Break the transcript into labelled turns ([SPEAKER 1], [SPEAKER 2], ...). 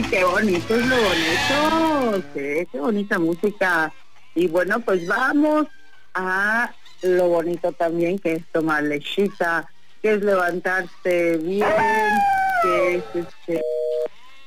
[SPEAKER 1] qué bonito es lo bonito, sí, qué bonita música. Y bueno, pues vamos a lo bonito también, que es tomar lechita, que es levantarse bien, que es